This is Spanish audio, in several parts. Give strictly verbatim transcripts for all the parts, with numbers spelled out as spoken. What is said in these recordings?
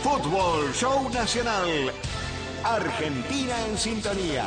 Fútbol Show Nacional. Argentina en sintonía.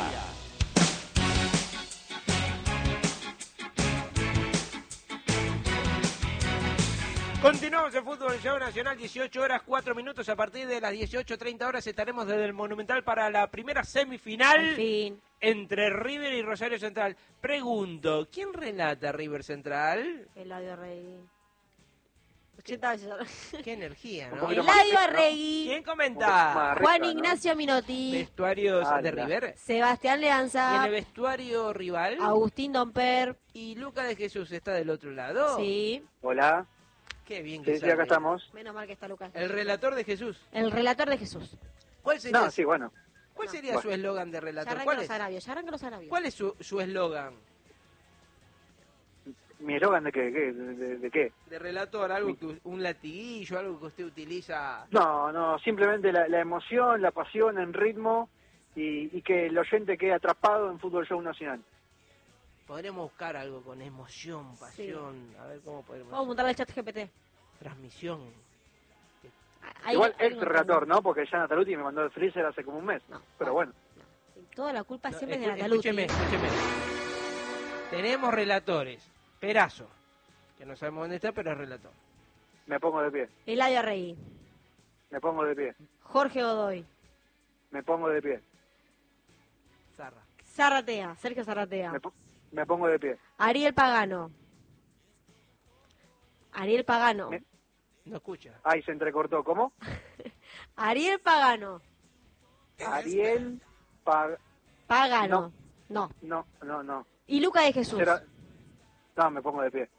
Continuamos el Fútbol Show Nacional, dieciocho horas, cuatro minutos. A partir de las dieciocho treinta horas estaremos desde el Monumental para la primera semifinal entre River y Rosario Central. Pregunto, ¿quién relata River Central? Eladio Arregui. ochenta veces. Qué energía, ¿no? Eladio Arregui. ¿Quién comenta? Juan Ignacio Minotti. ¿Vestuarios Ah, de ya. River? Sebastián ¿Y en Leanza. el vestuario rival? Agustín Domper. ¿Y Lucas de Jesús está del otro lado? Sí. Hola. Qué bien que Sí, sí, sale. acá estamos. Menos mal que está Lucas. El relator de Jesús. El relator de Jesús. ¿Cuál sería, No, sí, bueno. ¿cuál No. sería Bueno. su eslogan de Ya relator? arrancan ¿Cuál los es? arabios, ya arrancan los arabios. ¿Cuál es su su eslogan ¿Mi eslogan de qué? ¿De, de- de qué? de relator? ¿Algo que, un latiguillo, algo que usted utiliza? No, no, simplemente la, la emoción, la pasión en ritmo y, y que el oyente quede atrapado en Fútbol Show Nacional. Podríamos buscar algo con emoción, pasión. A ver cómo podemos. Vamos a montarle el chat G P T. Transmisión. Ahí- Igual ahí ex no relator, tengo. ¿no? Porque ya Nataluti me mandó el freezer hace como un mes. No, Pero bueno. Toda la culpa No, siempre es escu- de Nataluti. escúcheme, escúcheme. Tenemos relatores. Perazo, que no sabemos dónde está, pero es relator. Me pongo de pie. Eladio Arregui. Me pongo de pie. Jorge Godoy. Me pongo de pie. Zarra. Zarratea. Sergio Zarratea. Me, po- me pongo de pie. Ariel Pagano. Ariel Pagano. Me- No escucha. Ay, se entrecortó. ¿Cómo? Ariel Pagano. Ariel Pag... Pagano. No. No, no, no. Y Luca de Jesús. Será- No, me pongo de pie.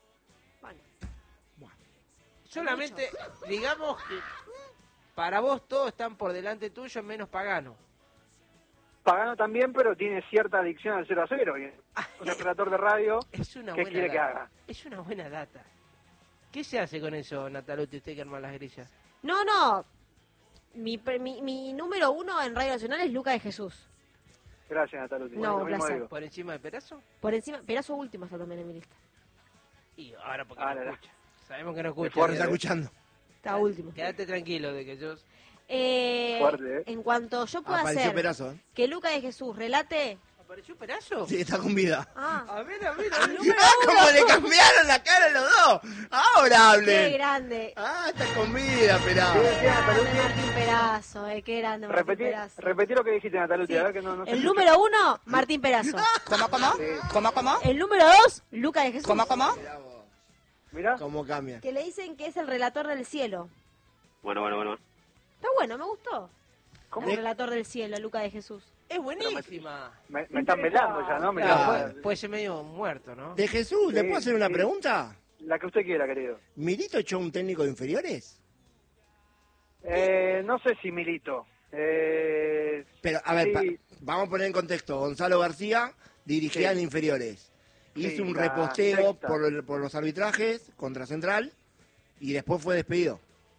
Solamente, digamos que para vos todos están por delante tuyo, menos Pagano. Pagano también, pero tiene cierta adicción al cero a cero. Y un relator de radio, Es una ¿qué buena quiere que data. haga? Es una buena data. ¿Qué se hace con eso, Nataluti, usted que arma las grillas? No, no. Mi, pre- mi, mi número uno en Radio Nacional es Luca de Jesús. Gracias, Nataluti. No, Lo mismo placer. digo. ¿Por encima de Perazo? Por encima, Perazo último está también en mi lista. Y ahora porque Ah, no la, la. escucha. Sabemos que no escucha. fuerte, está eh. escuchando. Está último. Quédate tranquilo de que yo... Eh, Fuerte, ¿eh? En cuanto yo pueda Apareció hacer Perazo, ¿eh? que Luca de Jesús relate... ¿Apareció Perazo? Sí, está con vida. Ah, A ver, a ver, a ver. número ¡Ah, uno. cómo le cambiaron la cara a los dos! ¡Ahora Qué hablen! grande. ¡Ah, está con vida, Perazo! Sí, sí, Grande Nataluti. Martín Perazo, eh, qué grande Martín Repetí, Perazo. repetí lo que dijiste, Nataluti. Sí. A ver que no, no se El escucha. número uno, Martín Perazo. ¿Cómo, cómo? Sí. ¿Cómo, cómo? El número dos, Luca de Jesús. ¿Cómo, cómo? Mirá. ¿Cómo cambia? Que le dicen que es el relator del cielo. Bueno, bueno, bueno. Está bueno, me gustó. ¿Cómo? El relator del cielo, Luca de Jesús. Es buenísima. Me, me están velando ya, ¿no? Me Claro, quedo- puede, puede ser medio muerto, ¿no? De Jesús, ¿le Sí, puedo hacer una sí. pregunta? La que usted quiera, querido. ¿Milito echó un técnico de inferiores? Eh, no sé si Milito. Eh, Pero, a ver, sí. pa- vamos a poner en contexto. Gonzalo García dirigía Sí. en inferiores. Sí, Hizo un la reposteo sexta. por, el- por los arbitrajes contra Central y después fue despedido.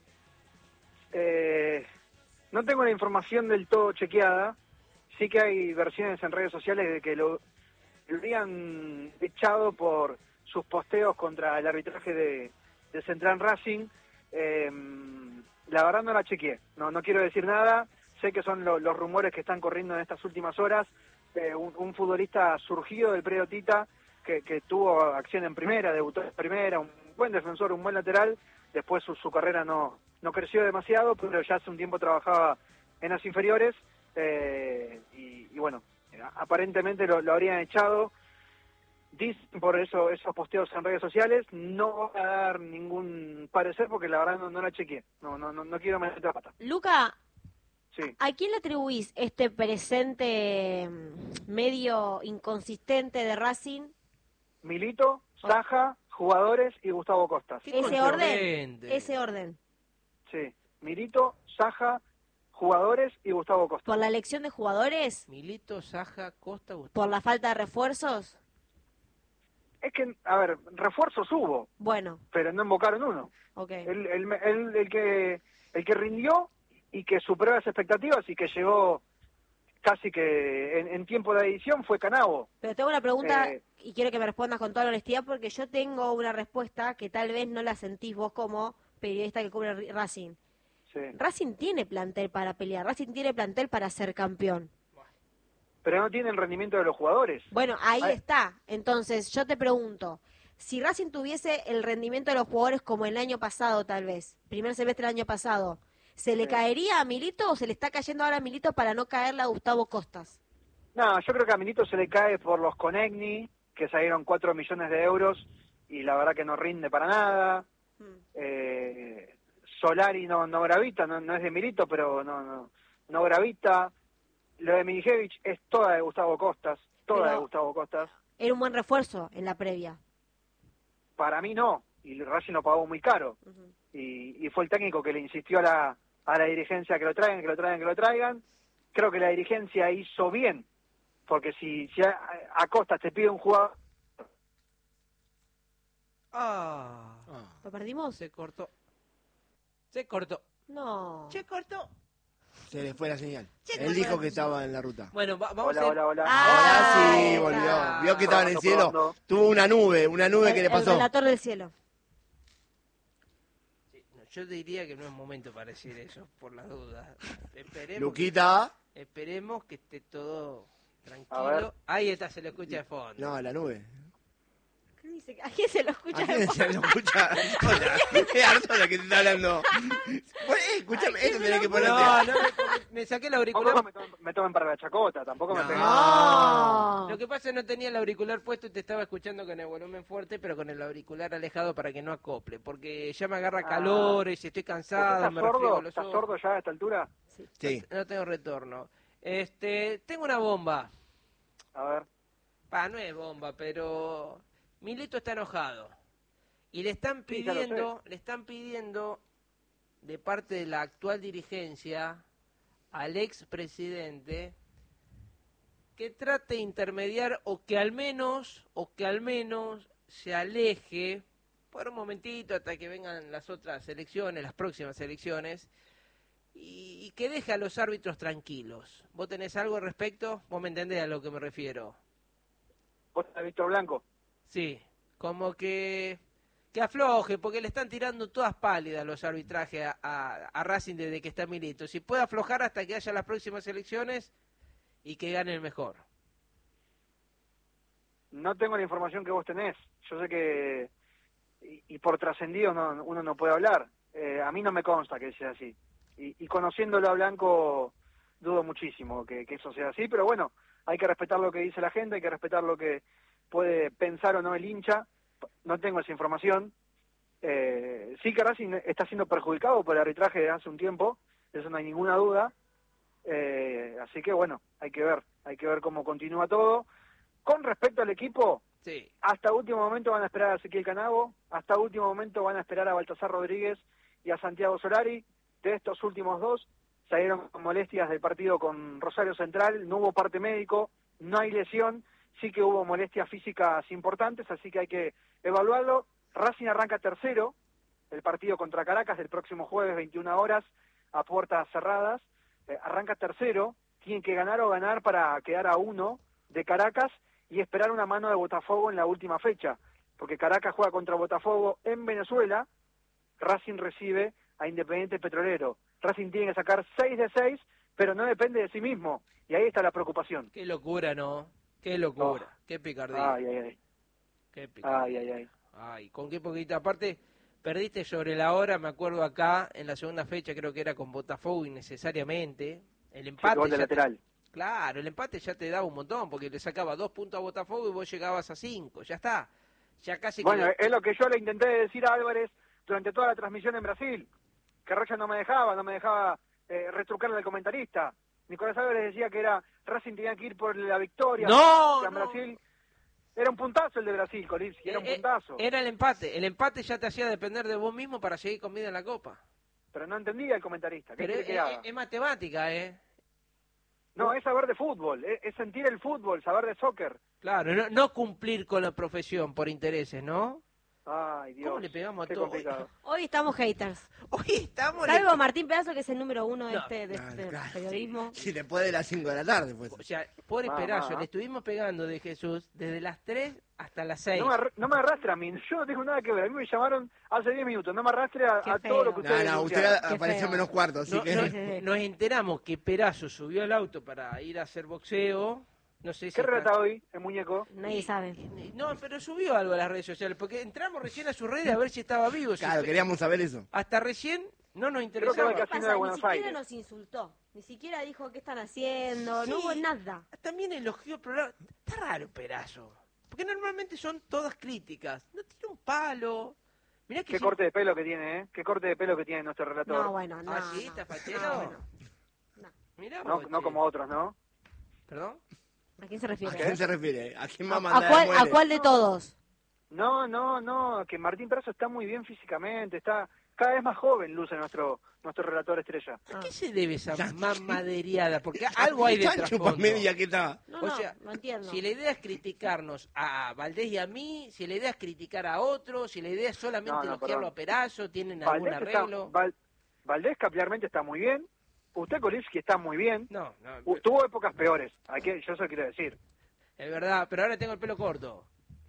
Eh, no tengo la información del todo chequeada. Sí que hay versiones en redes sociales de que lo, lo habrían echado por sus posteos contra el arbitraje de, de Central Racing. Eh, la verdad no la chequeé. No, no quiero decir nada. Sé que son lo- los rumores que están corriendo en estas últimas horas. Eh, un, un futbolista surgido del predio Tita que, que tuvo acción en primera, debutó en primera, un buen defensor, un buen lateral. Después su, su carrera no, no creció demasiado, pero ya hace un tiempo trabajaba en las inferiores. Eh, y, y bueno, aparentemente lo, lo habrían echado. Dicen por eso esos posteos en redes sociales. No voy a dar ningún parecer porque la verdad no, no la chequeé. No, no, no, no quiero meter la pata. Luca, Sí. ¿a quién le atribuís este presente mm, medio inconsistente de Racing? Milito, Saja, jugadores y Gustavo Costas. Qué Ese orden. consecuente. Ese orden. Sí. Milito, Saja, jugadores y Gustavo Costas. ¿Por la elección de jugadores? Milito, Saja, Costa, Gustavo. ¿Por la falta de refuerzos? Es que, a ver, refuerzos hubo, Bueno, pero no invocaron uno. ok. El, el, el, el que el que rindió y que superó las expectativas y que llegó casi que en, en tiempo de edición fue Canavo. Pero tengo una pregunta Eh, y quiero que me respondas con toda la honestidad porque yo tengo una respuesta que tal vez no la sentís vos como periodista que cubre Racing. Sí. Racing tiene plantel para pelear, Racing tiene plantel para ser campeón. Pero no tiene el rendimiento de los jugadores. Bueno, ahí Ay. está. Entonces, yo te pregunto, si Racing tuviese el rendimiento de los jugadores como el año pasado, tal vez, primer semestre del año pasado, ¿se le Sí. caería a Milito o se le está cayendo ahora a Milito para no caerle a Gustavo Costas? No, yo creo que a Milito se le cae por los Conegni, que salieron cuatro millones de euros y la verdad que no rinde para nada. Hmm. Eh, Solari no, no gravita, no, no es de Milito, pero no, no, no gravita. Lo de Milijevic es toda de Gustavo Costas, toda Pero- de Gustavo Costas. Era un buen refuerzo en la previa. Para mí no, y Racing lo pagó muy caro. Ujú. Y, y fue el técnico que le insistió a la, a la dirigencia que lo traigan, que lo traigan, que lo traigan. Creo que la dirigencia hizo bien, porque si, si a, a Costas te pide un jugador... Ah, Ah. ¿Lo perdimos? se cortó. Se cortó. No. Se cortó. Se le fue la señal. Che, Él ¿cómo dijo es? que estaba en la ruta. Bueno, va- vamos Hola, a... hola, hola. Ah, Ahora sí, ahí volvió. está. Vio que estaba en el Probando, cielo. probando. Tuvo una nube, una nube El- que le El pasó. relator del cielo. Sí, no, yo diría que no es momento para decir eso, por las dudas. Esperemos, Luquita. esperemos que esté todo A ver. tranquilo. Ahí está, se lo escucha de fondo. No, la nube. ¿Qué dice? ¿A quién se lo ¿A escucha? quién se lo escucha? Hola. Es Artola que te está hablando. Bueno, eh, escúchame, esto tenés que ponerte. No, no, me, me saqué el auricular. Tampoco me tomen, me tomen para la chacota, tampoco No. me peguen. No. Lo que pasa es que no tenía el auricular puesto y te estaba escuchando con el volumen fuerte, pero con el auricular alejado para que no acople, porque ya me agarra Ah. calores y estoy cansado, ¿Estás me refriego sordo? los ¿Estás ojos. sordo ya a esta altura? Sí. No tengo retorno. Este, tengo una bomba. A ver. Pa, no es bomba, pero Milito está enojado. Y le están Sí, ya lo pidiendo, le están pidiendo de parte de la actual dirigencia al expresidente que trate de intermediar o que al menos, o que al menos se aleje por un momentito hasta que vengan las otras elecciones, las próximas elecciones, y, y que deje a los árbitros tranquilos. ¿Vos tenés algo al respecto? ¿Vos me entendés a lo que me refiero? ¿Vos has visto Blanco? Sí, como que, que afloje, porque le están tirando todas pálidas los arbitrajes a, a, a Racing desde que está Milito. Si puede aflojar hasta que haya las próximas elecciones y que gane el mejor. No tengo la información que vos tenés. Yo sé que... Y, y por trascendido no, uno no puede hablar. Eh, a mí no me consta que sea así. Y, y conociéndolo a Blanco, dudo muchísimo que, que eso sea así. Pero bueno, hay que respetar lo que dice la gente, hay que respetar lo que puede pensar o no el hincha. No tengo esa información. Eh, sí que Racing está siendo perjudicado por el arbitraje de hace un tiempo. Eso no hay ninguna duda. Eh, así que bueno, hay que ver. Hay que ver cómo continúa todo. Con respecto al equipo... Sí. Hasta último momento van a esperar a Ezequiel Canago, hasta último momento van a esperar a Baltasar Rodríguez y a Santiago Solari. De estos últimos dos salieron con molestias del partido con Rosario Central, no hubo parte médico, no hay lesión, sí que hubo molestias físicas importantes, así que hay que evaluarlo. Racing arranca tercero, el partido contra Caracas el próximo jueves, veintiuna horas, a puertas cerradas. Eh, arranca tercero, tienen que ganar o ganar para quedar a uno de Caracas y esperar una mano de Botafogo en la última fecha, porque Caracas juega contra Botafogo en Venezuela, Racing recibe a Independiente Petrolero. Racing tiene que sacar seis de seis, pero no depende de sí mismo, y ahí está la preocupación. Qué locura, ¿no? Qué locura, Oh. qué picardía. Ay, ay, ay, Qué picardía. ay, ay, ay. Ay, con qué poquito. Aparte, perdiste sobre la hora, me acuerdo acá, en la segunda fecha, creo que era con Botafogo innecesariamente. El empate. Gol de ya te- lateral. Claro, el empate ya te daba un montón, porque le sacaba dos puntos a Botafogo y vos llegabas a cinco. Ya está. Ya casi Bueno, que... es lo que yo le intenté decir a Álvarez durante toda la transmisión en Brasil, que Rocha no me dejaba, no me dejaba eh, retrucarle al comentarista. Nicolás Álvarez decía que era Racing tenía que ir por la victoria. No, que en no. Brasil era un puntazo el de Brasil, Colipsi, era un Eh, eh, puntazo. Era el empate. El empate ya te hacía depender de vos mismo para seguir con vida en la Copa. Pero no entendía el comentarista. ¿Qué Pero quiere es, que haga? es- es matemática, ¿eh? No, es saber de fútbol, es, es sentir el fútbol, saber de soccer. Claro, no, no cumplir con la profesión por intereses, ¿no? Ay, Dios. ¿Cómo le pegamos a qué todo? complicado. Hoy estamos haters. Hoy estamos... Salvo Martín Pedazo, que es el número uno de No. este, de Ah, este claro, periodismo. Sí, después de las cinco de la tarde, pues. O sea, pobre Ah, Perazo, ah. le estuvimos pegando de Jesús desde las tres hasta las seis. No me, arra- no me arrastre a mí, yo no tengo nada que ver. A mí me llamaron hace diez minutos, no me arrastre a, Qué a feo. todo lo que No, ustedes no, usted denunciaron. Qué apareció feo. menos cuarto, así No, que... no, Sí, sí, sí. nos enteramos que Perazo subió al auto para ir a hacer boxeo. No sé si ¿Qué está- relata hoy, el muñeco? Nadie sabe. No, pero subió algo a las redes sociales, porque entramos recién a su red a ver si estaba vivo. si- Claro, queríamos saber eso. Hasta recién no nos Creo que interesaba. va ¿Qué Casino pasa? de Ni Buenos siquiera Aires. nos insultó. Ni siquiera dijo qué están haciendo. Sí. No hubo nada. También elogió el programa. Está raro Perazo, porque normalmente son todas críticas. No tiene un palo. Mirá que Qué si- corte de pelo que tiene, ¿eh? Qué corte de pelo que tiene nuestro relator. No, bueno, no. Ah, sí, no. está fachero. No, bueno. No. Mirá no, vos, no che. como otros, ¿no? ¿Perdón? ¿A quién se ¿A refiere? quién se refiere? ¿A quién va a ¿A, mandar a el cuál, ¿A muere? cuál de todos? No, no, no, que Martín Perazo está muy bien físicamente, está cada vez más joven, luce nuestro nuestro relator estrella. ¿A qué se debe esa mamaderiada? Porque algo hay de Chancho pa' trasfondo. media que está. No, O no, sea, no entiendo. Si la idea es criticarnos a Valdés y a mí, si la idea es criticar a otros, si la idea es solamente No, no, elogiarlo perdón. a Perazo, ¿tienen algún Valdés, está, arreglo? Val- Valdés capilarmente está muy bien, usted Kolivsky está muy bien, No, no, U- tuvo épocas peores, hay que, yo eso quiero decir. es verdad, pero ahora tengo el pelo corto.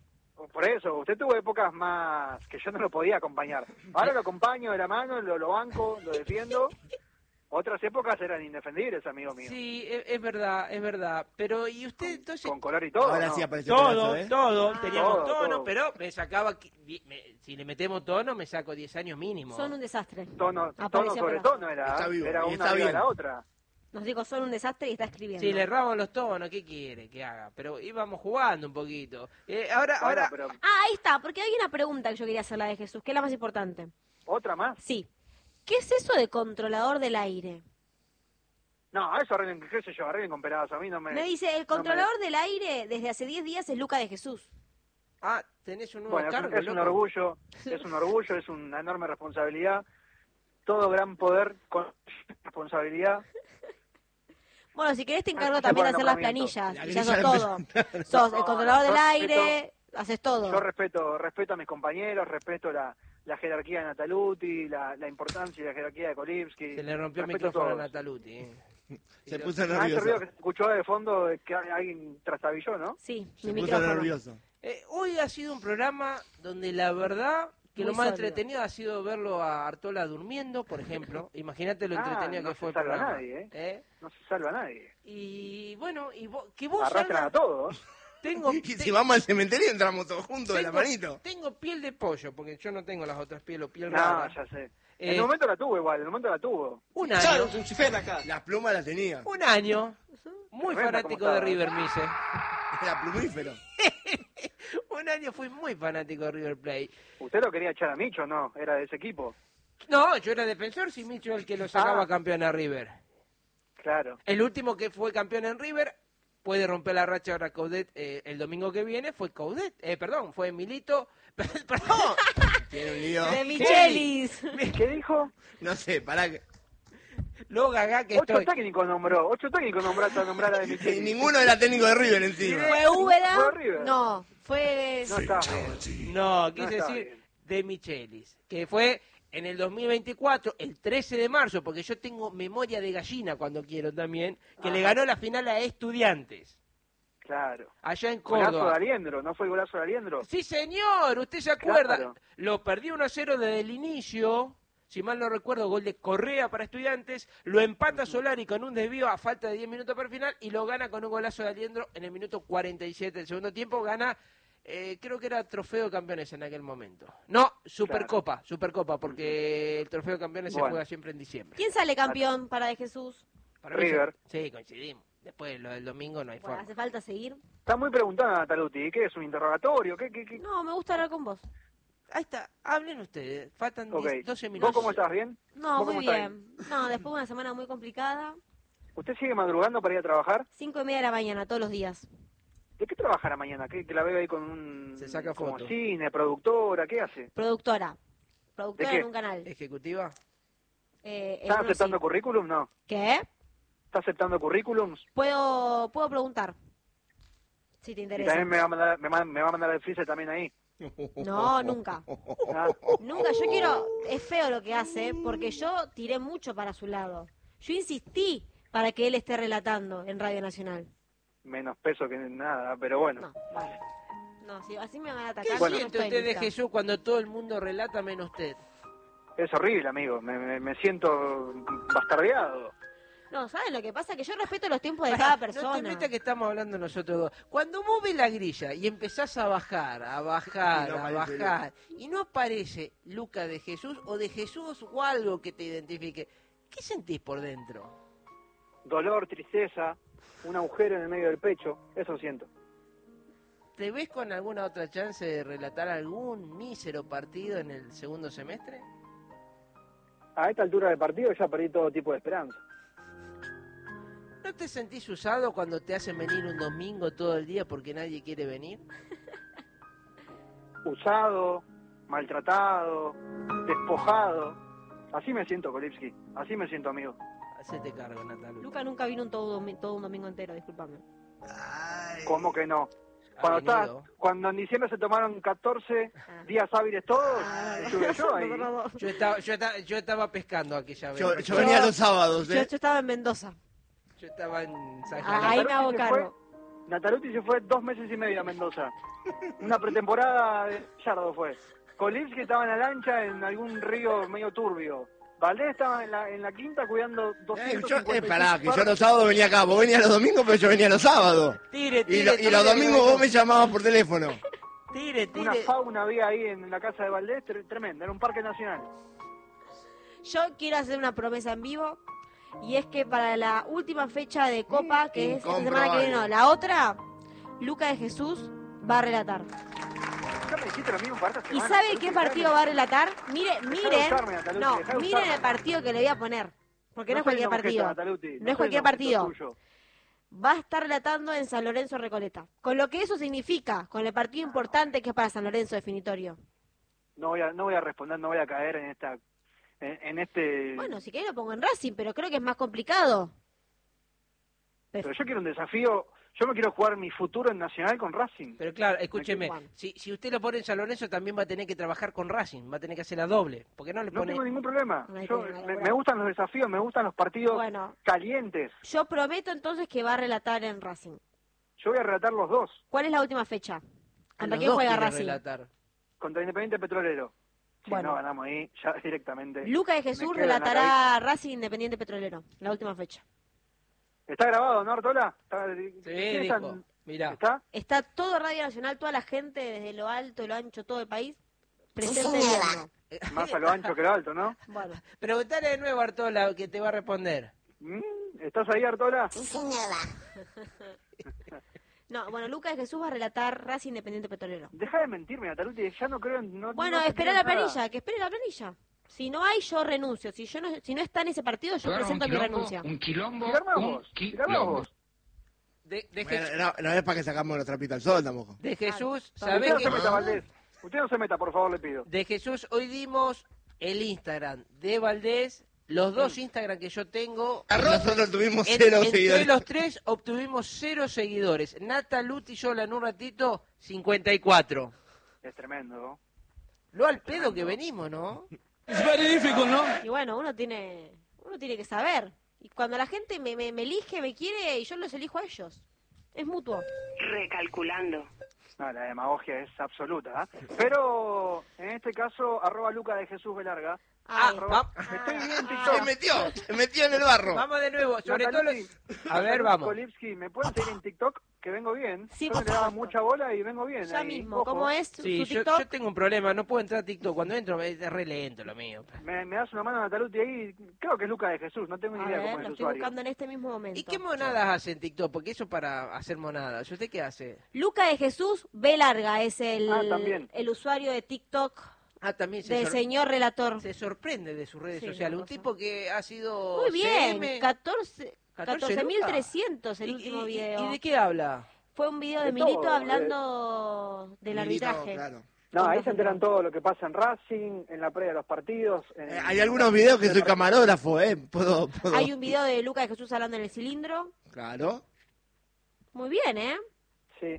Por eso, usted tuvo épocas más que yo no lo podía acompañar. Ahora lo acompaño de la mano, lo, lo banco, lo defiendo. Otras épocas eran indefendibles, amigo mío. Sí, es, es verdad, es verdad. Pero, ¿y usted entonces? Con color y todo, Ahora ¿no? sí apareció Todo, Perazo, ¿eh? todo, Ah. teníamos Todo, tono, todo. pero me sacaba, qui- vi- me- si le metemos tono, me saco diez años mínimo. Son un desastre. Tono, tono Apareció sobre Perazo. tono era, Está vivo, era y una está arriba de bien. la otra. Nos dijo, son un desastre y está escribiendo. Si le erramos los tonos, ¿qué quiere que haga? Pero íbamos jugando un poquito. Eh, ahora, Bueno, ahora, pero Ah, ahí está, porque hay una pregunta que yo quería hacer la de Jesús, que es la más importante. otra más. Sí. ¿Qué es eso de controlador del aire? No, eso arreglen, qué sé yo, arreglen con Perazo. A mí no me... Me dice, el controlador del aire desde hace diez días es Luca de Jesús. ah, tenés un nuevo Bueno, es, cargo, un, es un loco. orgullo, es un orgullo, es una enorme responsabilidad. Todo gran poder con responsabilidad. Bueno, si querés te encargo Ah, también de se hacer pone las nombramiento. planillas. La Y ya grilla sos de todo. presentar. Sos el No, controlador no, del yo aire, haces todo. Yo respeto, respeto a mis compañeros, respeto la, la jerarquía de Nataluti, la, la importancia y la jerarquía de Kolivsky. Se le rompió el Respeto micrófono a todos. Nataluti. eh. Se Y lo- puso Ah, ese nervioso. ruido que se escuchó de fondo de que alguien trastabilló, ¿no? Sí, Se mi puso micrófono. nervioso. Eh, hoy ha sido un programa donde la verdad que Muy lo más sólido. entretenido ha sido verlo a Artola durmiendo, por ejemplo. Imagínate lo Ah, entretenido no que se fue el salva programa. nadie, ¿eh? ¿Eh? No se salva a nadie. Y bueno, y vos, que vos Arrastran salgas- a todos. tengo, Y te- si vamos al cementerio entramos todos juntos de la tengo- manito. tengo piel de pollo, porque yo no tengo las otras pieles, piel No, rara. ya sé. Eh, En un momento la tuvo igual, en un momento la tuvo. Un año, Las plumas las tenía. un año, muy Tremenda fanático como de estaba. River, me hice. Era plumífero. Un año fui muy fanático de River Plate. ¿Usted lo quería echar a Micho o no? Era de ese equipo. No, yo era defensor, si Micho el que lo sacaba Ah. campeón a River. Claro. El último que fue campeón en River, puede romper la racha ahora Coudet eh, el domingo que viene, fue Coudet, eh, perdón, fue Milito, perdón, Tiene un lío. De Michelis. ¿Qué dijo? No sé, pará que... lo gaga que Ocho estoy. técnicos nombró. Ocho técnicos nombró hasta nombrar a de Y Micheli. ninguno era técnico de River encima. ¿Fue Úbeda? ¿Fue River? No, fue... No está bien. No, quise está decir bien. de Michelis, que fue en el dos mil veinticuatro, el trece de marzo, porque yo tengo memoria de gallina cuando quiero también, que le Ajá. ganó la final a Estudiantes, Claro. allá en Golazo de Córdoba. Aliendro, ¿no fue el golazo de Aliendro? Sí, señor, usted se acuerda. Claro. Lo perdió uno a cero desde el inicio. Si mal no recuerdo, gol de Correa para Estudiantes. Lo empata Solari con un desvío a falta de diez minutos para el final y lo gana con un golazo de Aliendro en el minuto cuarenta y siete del segundo tiempo. Gana, eh, creo que era trofeo de campeones en aquel momento. No, Supercopa, Supercopa, porque el trofeo de campeones se Bueno. juega siempre en diciembre. ¿Quién sale campeón para de Jesús? Para mí River. se- Sí, coincidimos. Después lo del domingo no hay Bueno, forma. hace falta seguir. Está muy preguntada Nataluti. ¿Qué es un interrogatorio? ¿Qué, qué, qué? No, me gusta hablar con vos. Ahí está, hablen ustedes. Faltan Ok. diez, doce ¿Vos minutos. cómo estás? ¿Bien? No, ¿Vos muy cómo estás? bien. No, después de una semana muy complicada. ¿Usted sigue madrugando para ir a trabajar? Cinco y media de la mañana, todos los días. ¿De qué trabajará mañana? ¿Qué, que la veo ahí con un... Se saca como foto. cine, productora, ¿qué hace? Productora. Productora ¿De qué? en un canal. ¿Ejecutiva? Eh, en ¿Está uno aceptando sí. currículum? No. ¿Qué? ¿Está aceptando currículums? Puedo, puedo preguntar. Si te Y interesa. también me va a mandar, me, ma- me va a mandar el freezer también ahí. No, nunca. Ah, Nunca. Yo quiero... Es feo lo que hace, porque yo tiré mucho para su lado. Yo insistí para que él esté relatando en Radio Nacional. menos peso que nada, pero bueno. No, bueno. No, si así me van a ¿Qué atacar. Bueno. yo no siente estoy usted de lista. Jesús cuando todo el mundo relata menos usted? Es horrible, amigo. Me, me, me siento bastardeado. No, ¿saben lo que pasa? Que yo respeto los tiempos de Pará, cada No te persona. metas que estamos hablando nosotros dos. Cuando vos ves la grilla y empezás a bajar, a bajar, Y no a aparece bajar, y no aparece Luca de Jesús o de Jesús o algo que te identifique, ¿qué sentís por dentro? Dolor, tristeza, un agujero en el medio del pecho. Eso siento. ¿Te ves con alguna otra chance de relatar algún mísero partido en el segundo semestre? A esta altura del partido ya perdí todo tipo de esperanza. ¿No te sentís usado cuando te hacen venir un domingo todo el día porque nadie quiere venir? Usado, maltratado, despojado. Así me siento, Kolipsky. Así me siento, amigo. Hacete cargo, Natalia. Luca nunca vino un todo, domi- todo un domingo entero, discúlpame. Ay. ¿Cómo que no? Ha Cuando, está, venido. cuando en diciembre se tomaron catorce Ah. días hábiles todos, Ah, estuve yo ahí. no, no, no. Yo estaba, yo, estaba, yo estaba pescando aquella vez. Yo, yo venía los sábados, Yo, ¿eh? yo estaba en Mendoza. Yo estaba en San Ah, Germán. ahí me hago se cargo. fue- Nataluti se fue dos meses y medio a Mendoza. Una pretemporada de Yardo fue. Kolipsky estaba en la lancha en algún río medio turbio. Valdés estaba en la, en la quinta cuidando Eh, doscientos yo, cincuenta y eh, pará, que cinco yo los sábados venía acá. Vos venías los domingos, pero yo venía los sábados. Tire, Y, tire. lo- y los domingos vos me llamabas por teléfono. Tire, Una tire. fauna había ahí en la casa de Valdés tre- tremenda, era un parque nacional. Yo quiero hacer una promesa en vivo. Y es que para la última fecha de Copa, que es esta semana que viene, no, la otra, Luca de Jesús va a relatar. Ya me dijiste lo mismo para esta ¿Y semana, sabe Nataluti, qué partido va a relatar? Mire, de miren, usarme, Nataluti, no, dejá de miren usarme. el partido que le voy a poner. Porque no, es soy cualquier un objeto, partido. Nataluti, No es soy cualquier un objeto partido. tuyo. Va a estar relatando en San Lorenzo Recoleta. Con lo que eso significa, con el partido importante que es para San Lorenzo definitorio. No voy a, no voy a responder, no voy a caer en esta, en, en este. Bueno, si querés lo pongo en Racing, pero creo que es más complicado. Pero yo quiero un desafío. Yo me quiero jugar mi futuro en Nacional con Racing. Pero claro, escúcheme, Juan. si, si usted lo pone en San Lorenzo también va a tener que trabajar con Racing, va a tener que hacer la doble, porque no le No pone... tengo ningún problema. No hay Yo, problema, me, laburar. me gustan los desafíos, me gustan los partidos Bueno, calientes. yo prometo entonces que va a relatar en Racing. Yo voy a relatar los dos ¿Cuál es la última fecha? ¿Contra Los quién dos juega quiere Racing? relatar. contra Independiente Petrolero. Si Bueno. no ganamos ahí, ya directamente. Luca de me Jesús queda en la relatará Racing Independiente Petrolero, la última fecha. ¿Está grabado, no, Artola? ¿Está, Sí, ¿quiénes dijo, están? mirá. ¿Está? Está todo Radio Nacional, toda la gente desde lo alto, lo ancho, todo el país, presente viendo. Más a lo ancho que lo alto, ¿no? Bueno, Preguntale de nuevo a Artola que te va a responder. Mm, ¿Estás ahí, Artola? no, bueno, Luca de Jesús va a relatar Racing Independiente Petrolero. Deja de mentirme, Nataluti, ya no creo en... No, Bueno, no te espera creo la nada. planilla, que espere la planilla. Si no hay, yo renuncio. Si yo no, si no está en ese partido, yo presento mi renuncia. Un quilombo, Tirame un vos, tirame quilombo. vos. De, de, Bueno, Jes- no, no es para que sacamos los trapitos al sol tampoco. de Jesús, Claro. ¿sabés Usted no que... se meta, Valdés. Usted no se meta, por favor, le pido. De Jesús, hoy dimos el Instagram de Valdés, los dos Instagram que yo tengo. Nosotros tuvimos En- cero entre seguidores. los tres obtuvimos cero seguidores. Nata, Luti y yo en un ratito, cincuenta y cuatro. Es tremendo, ¿no? Lo al pedo que venimos, ¿no? Y bueno, uno tiene, uno tiene que saber. Y cuando la gente me, me, me elige, me quiere, y yo los elijo a ellos. Es mutuo. Recalculando. No, la demagogia es absoluta, ¿eh? Pero, en este caso, arroba Luca de Jesús Velarga. Ah, Ay, va- Estoy bien, Se TikTok. metió, se metió en el barro. vamos de nuevo, sobre todo Nataluti, los... A ver, vamos. Kolipsky, ¿me pueden seguir en TikTok? Que vengo bien. Sí, yo por no le daba supuesto. mucha bola y vengo bien. Ya ahí. mismo, Ojo. ¿cómo es Sí, su yo, TikTok? yo tengo un problema, no puedo entrar a TikTok. Cuando entro es re lento lo mío. Me, me das una mano, Nataluti, ahí. Creo que es Luca de Jesús, no tengo ni A idea ver, cómo es lo el estoy usuario. buscando en este mismo momento. ¿Y qué monadas hace en TikTok? Porque eso para hacer monadas. ¿Y usted qué hace? Luca de Jesús B larga es el, Ah, también. el usuario de TikTok Ah, también se, del sor- señor relator. se sorprende de sus redes Sí, sociales. una Un cosa. tipo que ha sido Muy bien, C M. catorce ¿catorce catorce mil lucas? trescientos el ¿Y- último y- y- video. ¿Y de qué habla? Fue un video de, De Milito todo, hablando del Milito, arbitraje. claro. No, ahí se enteran todo lo que pasa en Racing, en la previa de los partidos. en- Eh, hay algunos videos que soy camarógrafo, ¿eh? Puedo, puedo. Hay un video de Luca de Jesús hablando en el cilindro. Claro. Muy bien, ¿eh? Sí.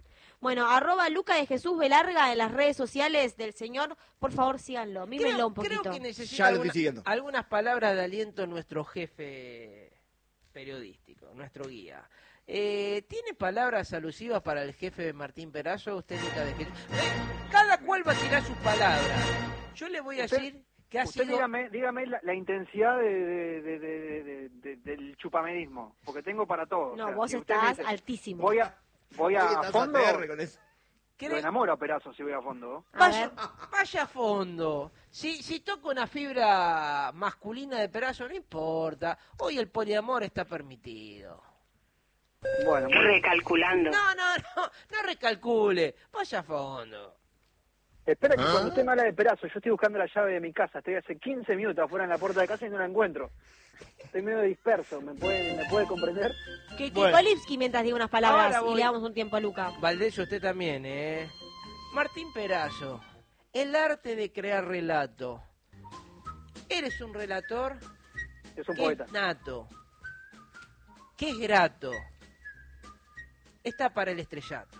Bueno, arroba Luca de Jesús Velarga en las redes sociales del señor. Por favor, síganlo. Mímenlo creo, un poquito. Creo que necesita Ya lo estoy alguna- siguiendo. algunas palabras de aliento nuestro jefe periodístico, nuestro guía. Eh, ¿Tiene palabras alusivas para el jefe Martín Perazo? Usted, Luca de Jesús. Eh, cada cual va a tirar sus palabras. Yo le voy a Usted- decir que ha Usted sido... dígame, dígame la, la intensidad de, de- de- de- de- de- del chupamedismo, porque tengo para todo. No, O sea, vos si usted me estás dice, altísimo. Voy a, voy Hoy a, estás fondo, A T R con eso. ¿Cree- lo enamoro a Perazo si voy a fondo. A Vaya, ver. vaya a fondo. Si, si toco una fibra masculina de Perazo, no importa. Hoy el poliamor está permitido. Bueno, muy bien. Recalculando. No, no, no, no recalcule. Vaya a fondo. Espera que cuando usted me habla de Perazo, yo estoy buscando la llave de mi casa. Estoy hace quince minutos afuera en la puerta de casa y no la encuentro. Estoy medio disperso, ¿me puede, me puede comprender? Que, que Bueno. Kolipsky mientras diga unas palabras Ahora y voy. le damos un tiempo a Luca. Valdés, usted también, ¿eh? Martín Perazo, el arte de crear relato. Eres un relator Es un que poeta. es nato, que es grato. Está para el estrellato.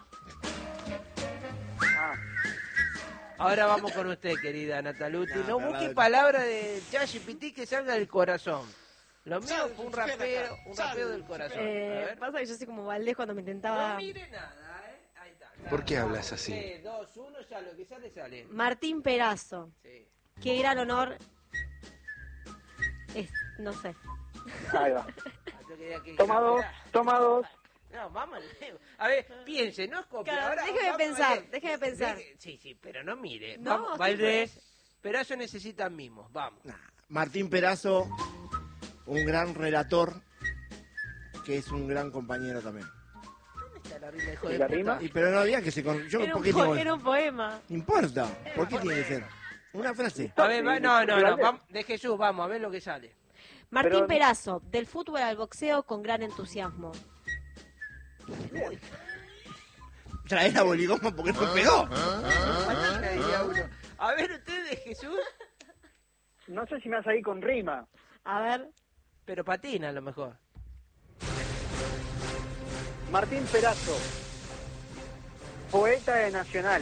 Ah, Ahora vamos con usted, querida Nataluti. No, No pero busque la- palabra de ChatGPT que salga del corazón. Lo mío fue un rapero, un rapeo del corazón. A Eh, ver. pasa que yo soy como Valdés cuando me intentaba... No mire nada, ¿eh? Ahí está. ¿Por qué hablas así? tres, dos, uno, ya lo que sale, sale. Martín Perazo. Sí. Qué gran honor. Es, no sé. ahí va. Ah, yo quería que- Toma dos, toma dos. No, vamos al Leo. A ver, piense, no es copia. Claro, Ahora, déjeme vamos pensar, al- déjeme pensar. Deje- Sí, sí, pero no mire. No, Vamos, sí, Valdés, Perazo necesita mimos, vamos. Nah, Martín Perazo, un gran relator, que es un gran compañero también. ¿Dónde está la rima, hijo ¿Y de la puta? rima? Y pero no había que se con... yo Era ¿por un, qué po- tengo- era un poema. No importa, ¿por qué tiene que ser? Una frase. A ver, va- no, no, no, Valdés. vamos, de Jesús, vamos, a ver lo que sale. Martín Pero- Perazo, del fútbol al boxeo con gran entusiasmo. Traer a Boligoma porque no pegó. Patina, diría uno. A ver, usted de Jesús, No sé si me vas a ir con rima. A ver. pero patina a lo mejor. Martín Perazo, poeta de Nacional.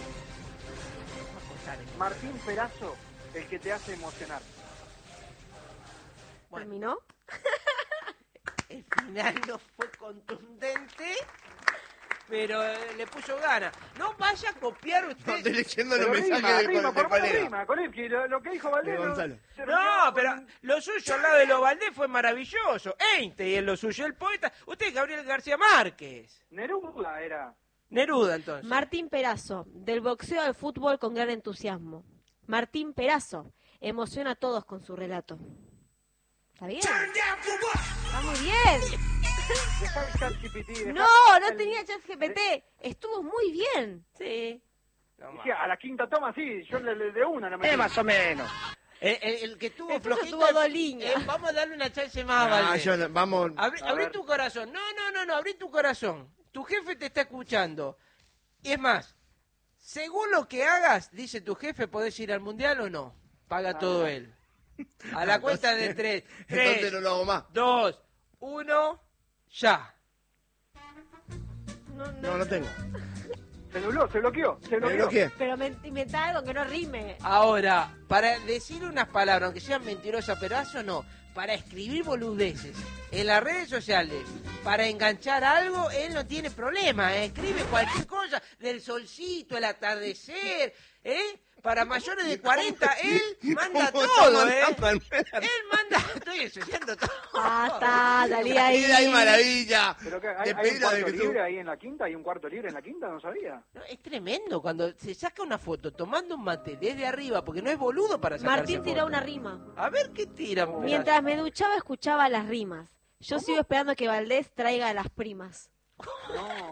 Martín Perazo, el que te hace emocionar. Bueno. ¿Terminó? El final no fue contundente, pero eh, le puso ganas. No vaya a copiar No, usted. estoy leyendo los Pero mensajes rima, de, rima, de por favor, colega. rima, Kolipsky, lo, lo que dijo Valdés. De no- Gonzalo. se No, quedó pero con- lo suyo al lado de los Valdés fue maravilloso. Einstein, lo suyo el poeta. Usted es Gabriel García Márquez. Neruda era. Neruda, entonces. Martín Perazo, del boxeo al fútbol con gran entusiasmo. Martín Perazo, emociona a todos con su relato. ¿Está bien? Está muy bien. Dejá el ChatGPT, dejá No, no el- tenía ChatGPT. Estuvo muy bien. Sí. No más. Dije, a la quinta toma sí, yo le, le- de una no me... Eh, más o menos. El, el- el que tuvo El tuyo flojito. tuvo dos líneas. eh, vamos a darle una chance más, Ah, Valdés. yo no- vamos. Abrí, A abrí ver. tu corazón. No, no, no, no, abrí tu corazón. Tu jefe te está escuchando. Y es más, según lo que hagas, dice tu jefe, ¿podés ir al mundial o no? Paga Ah, todo no. él. A la cuenta de tres. Entonces Tres, no lo hago más. dos, uno, ya. No, no, No, no tengo. Se nubló, se bloqueó, se Me bloqueó. bloqueé. Pero me inventá algo que no rime. Ahora, para decir unas palabras, aunque sean mentirosas, pedazo, no. Para escribir boludeces en las redes sociales, para enganchar algo, él no tiene problema, ¿eh? Escribe cualquier cosa, del solcito, el atardecer, ¿eh? Para mayores de cuarenta, él manda ¿Cómo todo, está ¿eh? mandando al medio? Él manda, estoy enseñando todo. Basta, salí ahí. Vida y maravilla. Pero que hay, hay un Despedida de cuarto Jesús. libre ahí en la quinta, hay un cuarto libre en la quinta, no sabía. No, es tremendo cuando se saca una foto tomando un mate desde arriba, porque no es boludo para sacarse Martín tiró foto. una rima. A ver qué tira. pedazo. Mientras me duchaba escuchaba las rimas. Yo sigo esperando que Valdés traiga a las primas. No.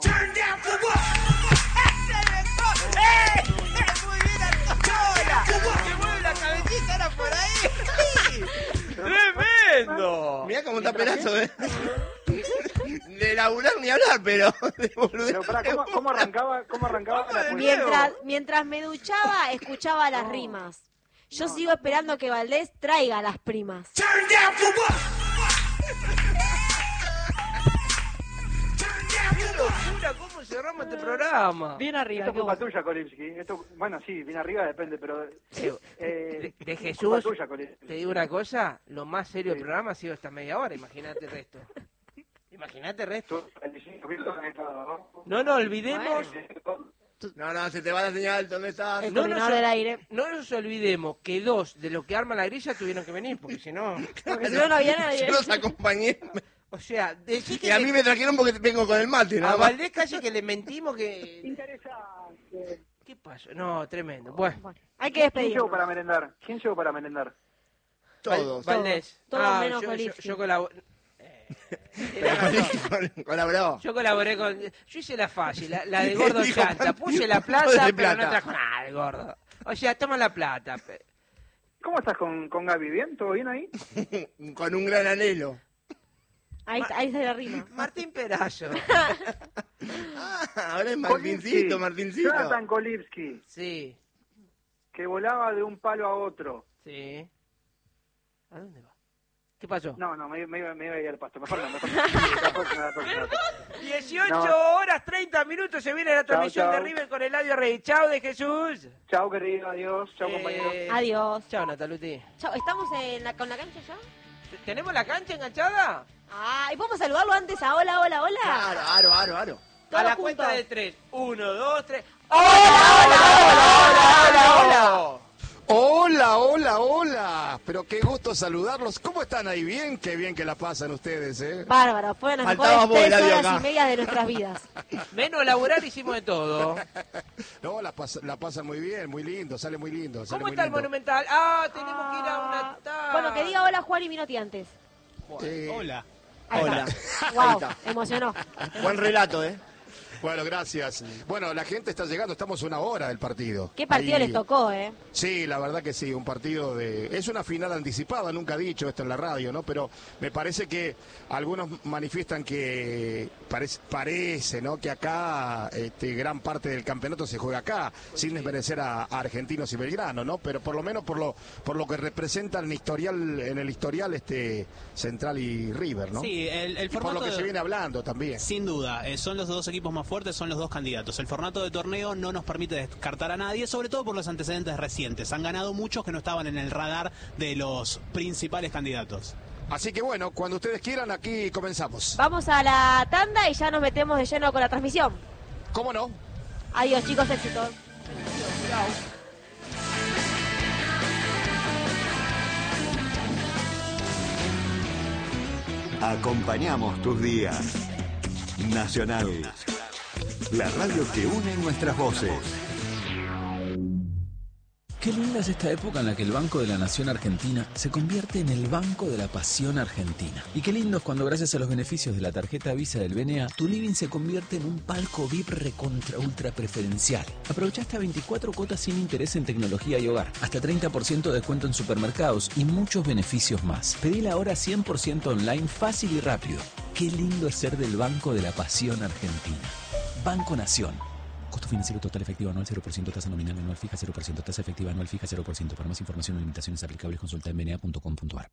¡Eh! ¡Muy bien, Artola! ¡Que mueve la cabecita ahora por ahí! ¡Tremendo! Mirá cómo está Perazo, ¿eh? De laburar ni hablar, pero... de boludez. Pero pará, ¿cómo, cómo arrancaba, cómo arrancaba Vamos la de poesía? nuevo. Mientras, mientras me duchaba escuchaba las rimas. Yo sigo esperando que Valdés traiga a las primas. ¡Qué locura mira cómo cerramos este programa. Bien arriba. Esto es culpa tuya, Kolipsky. Esto, bueno, sí, bien arriba depende, pero... Sí. Eh, De, de es Jesús, culpa tuya, Kolipsky. te digo una cosa, lo más serio del Sí. programa ha sido esta media hora, imagínate el resto. Imagínate el resto. No nos olvidemos, No, no, se te va la señal, ¿dónde estás? El no coordinador nos- del aire. no nos olvidemos que dos de los que arman la grilla tuvieron que venir, porque si no... Porque si no, no había nadie. Yo los acompañé. O sea, decí que Y a le- mí me trajeron porque vengo con el mate, a nada más. Valdés casi que le mentimos que... Interesante. ¿Qué pasó? No, tremendo. Bueno, Bueno, hay que ¿Quién despedirnos. llegó para merendar? ¿Quién llegó para merendar? Todos. Val- Valdés. Todos Ah, menos yo, yo, Kolipsky. yo colaboré... Tenés razón. Colaboró. Yo colaboré con... Yo hice la fácil, la, la de gordo Dijo, chanta. Puse la de plata, pero plata. no trajo nada el gordo. O sea, toma la plata. pe- ¿Cómo estás con, con Gaby? ¿Bien? ¿Todo bien ahí? Con un gran anhelo. Ahí, está- ahí está la rima. Martín Perazo. Ah, ahora es Martincito, Martincito. Jonathan Kolipsky, Sí, que volaba de un palo a otro. sí. ¿A dónde va? ¿Qué pasó? No, no, me, me, iba- me iba a ir al pasto. Mejor no, mejor no. La próxima, la próxima, la próxima. dieciocho No. horas, treinta minutos se viene la transmisión chao. de River con Eladio Rey. Chao de Jesús. Chao, querido, adiós. Chao, Eh, compañeros. Adiós. Chao, Nataluti. Chao, ¿estamos en la, con la cancha ya? ¿Tenemos la cancha enganchada? Ah, ¿y podemos saludarlo antes a hola, hola, hola? Claro, aro, aro, aro. Todos A la juntos. cuenta de tres. Uno, dos, tres. ¡Hola, hola, hola, hola, hola! Hola, hola, hola. Pero qué gusto saludarlos. ¿Cómo están ahí? Bien, qué bien que la pasan ustedes, ¿eh? Bárbaro, fueron las Faltaba mejores vos, tres Eladio, horas acá. y media de nuestras vidas. Menos laburar hicimos de todo. No, la, pas- la pasan muy bien, muy lindo, sale muy lindo. Sale ¿Cómo muy está el lindo. Monumental? Ah, tenemos que ir a una... Ah, bueno, que diga hola Juan y Minotti antes. Eh, Hola. Ahí Hola. está. Ahí Wow, está. emocionó. Buen relato, ¿eh? Bueno, gracias. Bueno, la gente está llegando, estamos a una hora del partido. ¿Qué partido Ahí- les tocó, eh? Sí, la verdad que sí, un partido de... Es una final anticipada, nunca he dicho esto en la radio, ¿no? Pero me parece que algunos manifiestan que parece, parece ¿no? Que acá este, gran parte del campeonato se juega acá, sin desmerecer a, a Argentinos y Belgrano, ¿no? Pero por lo menos por lo por lo que representan en historial, en el historial este Central y River, ¿no? Sí, el, el Y por formato lo que de- se viene hablando también. Sin duda, eh, son los dos equipos más fuertes, son los dos candidatos. El formato de torneo no nos permite descartar a nadie, sobre todo por los antecedentes recientes. Han ganado muchos que no estaban en el radar de los principales candidatos. Así que bueno, cuando ustedes quieran, aquí comenzamos. Vamos a la tanda y ya nos metemos de lleno con la transmisión. ¿Cómo no? Adiós, chicos, éxito. Acompañamos tus días. Nacional. La radio que une nuestras voces. Qué linda es esta época en la que el Banco de la Nación Argentina se convierte en el Banco de la Pasión Argentina. Y qué lindo es cuando gracias a los beneficios de la tarjeta Visa del B N A, tu living se convierte en un palco V I P recontra ultra preferencial. Aprovecha hasta veinticuatro cuotas sin interés en tecnología y hogar, hasta treinta por ciento de descuento en supermercados y muchos beneficios más. Pedila ahora cien por ciento online, fácil y rápido. Qué lindo es ser del Banco de la Pasión Argentina. Banco Nación. Costo financiero total efectivo anual cero por ciento, tasa nominal anual fija cero por ciento, tasa efectiva anual fija cero por ciento. Para más información o limitaciones aplicables consulta en b n a punto com punto a r.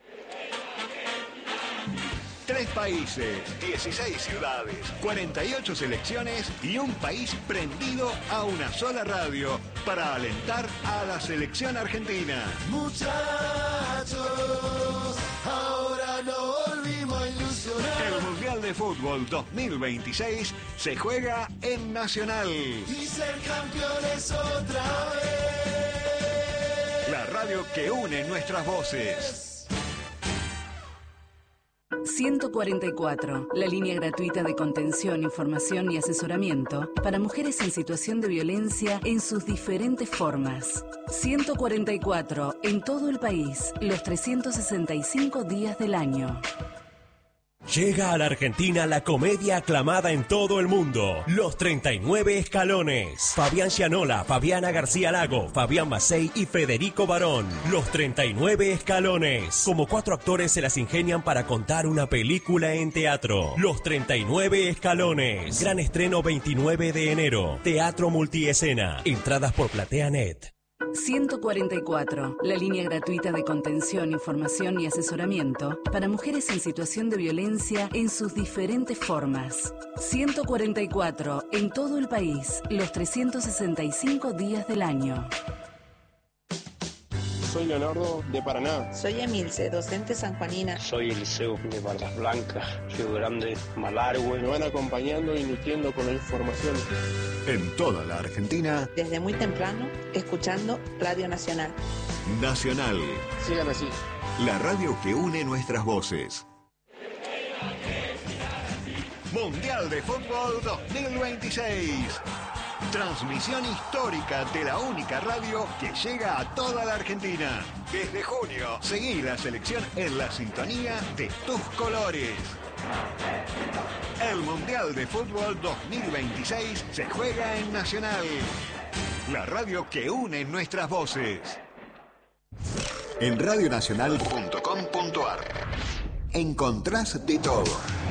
Tres países, dieciséis ciudades, cuarenta y ocho selecciones y un país prendido a una sola radio para alentar a la selección argentina. Muchachos, ahora no volvimos a ilusionar. El Mundial de Fútbol dos mil veintiséis se juega en Nacional. Y ser campeones otra vez. La radio que une nuestras voces. ciento cuarenta y cuatro, la línea gratuita de contención, información y asesoramiento para mujeres en situación de violencia en sus diferentes formas. ciento cuarenta y cuatro, en todo el país, los trescientos sesenta y cinco días del año. Llega a la Argentina la comedia aclamada en todo el mundo, Los treinta y nueve Escalones. Fabián Gianola, Fabiana García Lago, Fabián Macei y Federico Barón. Los treinta y nueve Escalones. Como cuatro actores se las ingenian para contar una película en teatro. Los treinta y nueve Escalones. Gran estreno veintinueve de enero. Teatro Multiescena. Entradas por PlateaNet. ciento cuarenta y cuatro, la línea gratuita de contención, información y asesoramiento para mujeres en situación de violencia en sus diferentes formas. ciento cuarenta y cuatro, en todo el país, los trescientos sesenta y cinco días del año. Soy Leonardo, de Paraná. Soy Emilce, docente sanjuanina. Soy Eliseo, de Barras Blancas, Río Grande, Malargüe. Me van acompañando y nutriendo con la información. En toda la Argentina. Desde muy temprano, escuchando Radio Nacional. Nacional. Sigan así. La radio que une nuestras voces. Mundial de Fútbol dos mil veintiséis. Transmisión histórica de la única radio que llega a toda la Argentina. Desde junio, seguí la selección en la sintonía de tus colores. El Mundial de Fútbol dos mil veintiséis se juega en Nacional. La radio que une nuestras voces. En radionacional punto com punto ar encontrás de todo.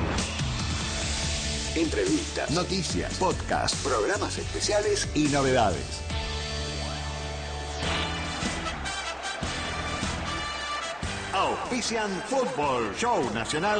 Entrevistas, noticias, podcasts, programas especiales y novedades. Auspician Fútbol Show Nacional.